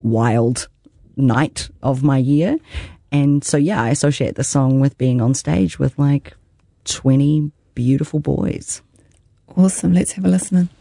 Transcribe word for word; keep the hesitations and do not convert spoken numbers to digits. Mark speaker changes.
Speaker 1: wild night of my year. And so, yeah, I associate the song with being on stage with like twenty beautiful boys.
Speaker 2: Awesome. Let's have a listen.